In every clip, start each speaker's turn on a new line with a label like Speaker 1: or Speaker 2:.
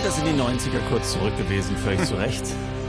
Speaker 1: Das sind die 90er kurz zurück gewesen, völlig zu Recht.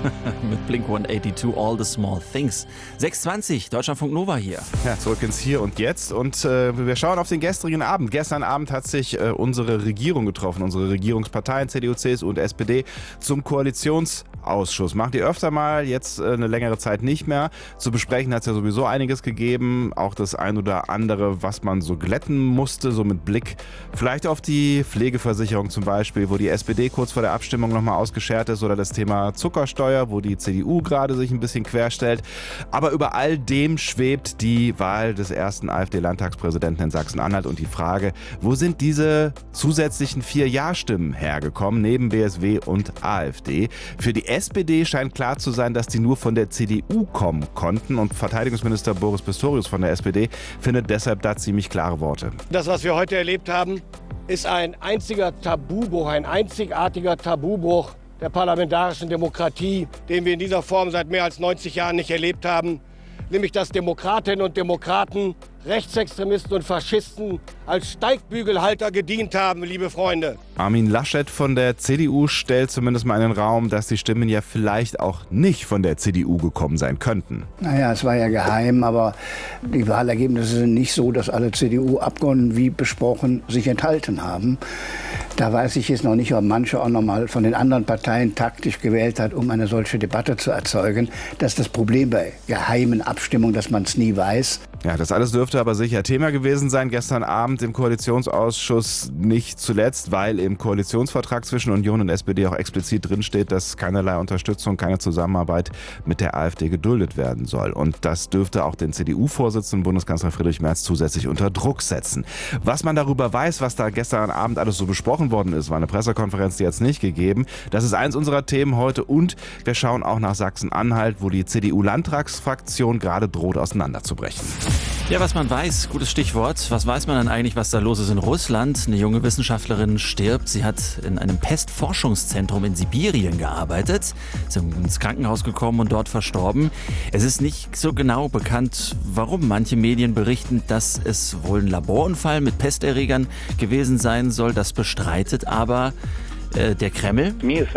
Speaker 1: Mit Blink-182, All the Small Things. 6:20, Deutschlandfunk Nova hier.
Speaker 2: Ja, zurück ins Hier und Jetzt. Und wir schauen auf den gestrigen Abend. Gestern Abend hat sich unsere Regierung getroffen, unsere Regierungsparteien CDU, CSU und SPD zum Koalitionsausschuss. Macht ihr öfter mal, jetzt eine längere Zeit nicht mehr. Zu besprechen hat es ja sowieso einiges gegeben. Auch das ein oder andere, was man so glätten musste, so mit Blick vielleicht auf die Pflegeversicherung zum Beispiel, wo die SPD kurz vor der Abstimmung nochmal ausgeschert ist, oder das Thema Zuckersteuer, wo die CDU gerade sich ein bisschen querstellt. Aber über all dem schwebt die Wahl des ersten AfD-Landtagspräsidenten in Sachsen-Anhalt und die Frage, wo sind diese zusätzlichen 4 Ja-Stimmen hergekommen, neben BSW und AfD? Für die SPD scheint klar zu sein, dass die nur von der CDU kommen konnten, und Verteidigungsminister Boris Pistorius von der SPD findet deshalb da ziemlich klare Worte.
Speaker 3: Das, was wir heute erlebt haben, ist ein einziger Tabubruch, ein einzigartiger Tabubruch der parlamentarischen Demokratie, den wir in dieser Form seit mehr als 90 Jahren nicht erlebt haben, nämlich dass Demokratinnen und Demokraten Rechtsextremisten und Faschisten als Steigbügelhalter gedient haben, liebe Freunde.
Speaker 2: Armin Laschet von der CDU stellt zumindest mal in den Raum, dass die Stimmen ja vielleicht auch nicht von der CDU gekommen sein könnten.
Speaker 4: Naja, es war ja geheim, aber die Wahlergebnisse sind nicht so, dass alle CDU-Abgeordneten, wie besprochen, sich enthalten haben. Da weiß ich jetzt noch nicht, ob manche auch noch mal von den anderen Parteien taktisch gewählt hat, um eine solche Debatte zu erzeugen. Das ist das Problem bei geheimen Abstimmungen, dass man es nie weiß.
Speaker 2: Ja, das alles dürfte aber sicher Thema gewesen sein gestern Abend im Koalitionsausschuss, nicht zuletzt, weil im Koalitionsvertrag zwischen Union und SPD auch explizit drinsteht, dass keinerlei Unterstützung, keine Zusammenarbeit mit der AfD geduldet werden soll. Und das dürfte auch den CDU-Vorsitzenden Bundeskanzler Friedrich Merz zusätzlich unter Druck setzen. Was man darüber weiß, was da gestern Abend alles so besprochen worden ist, war eine Pressekonferenz, die hat es nicht gegeben. Das ist eins unserer Themen heute, und wir schauen auch nach Sachsen-Anhalt, wo die CDU-Landtagsfraktion gerade droht, auseinanderzubrechen.
Speaker 1: Ja, was man weiß, gutes Stichwort. Was weiß man denn eigentlich, was da los ist in Russland? Eine junge Wissenschaftlerin stirbt. Sie hat in einem Pestforschungszentrum in Sibirien gearbeitet, ist ins Krankenhaus gekommen und dort verstorben. Es ist nicht so genau bekannt, warum. Manche Medien berichten, dass es wohl ein Laborunfall mit Pesterregern gewesen sein soll. Das bestreitet aber der Kreml.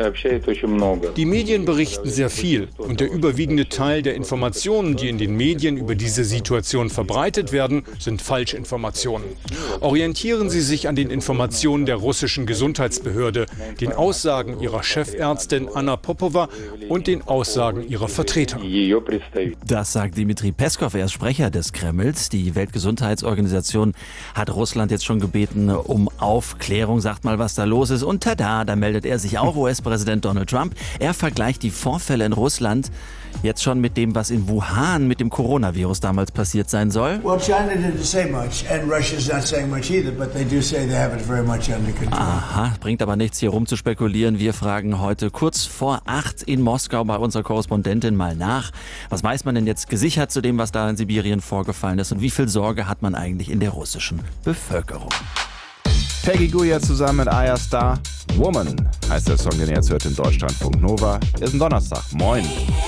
Speaker 5: Die Medien berichten sehr viel, und der überwiegende Teil der Informationen, die in den Medien über diese Situation verbreitet werden, sind Falschinformationen. Orientieren Sie sich an den Informationen der russischen Gesundheitsbehörde, den Aussagen ihrer Chefärztin Anna Popova und den Aussagen ihrer Vertreter.
Speaker 1: Das sagt Dmitri Peskov, er ist Sprecher des Kremls. Die Weltgesundheitsorganisation hat Russland jetzt schon gebeten um Aufklärung. Sagt mal, was da los ist. Und tada, da meldet er sich auch, US-Präsident Donald Trump. Er vergleicht die Vorfälle in Russland jetzt schon mit dem, was in Wuhan mit dem Coronavirus damals passiert sein soll. Aha, bringt aber nichts, hier rum zu spekulieren. Wir fragen heute kurz vor 8 in Moskau bei unserer Korrespondentin mal nach. Was weiß man denn jetzt gesichert zu dem, was da in Sibirien vorgefallen ist, und wie viel Sorge hat man eigentlich in der russischen Bevölkerung?
Speaker 2: Peggy Gouya zusammen mit Aya Star. Woman heißt der Song, den ihr jetzt hört in Deutschlandfunk Nova. Ist ein Donnerstag. Moin.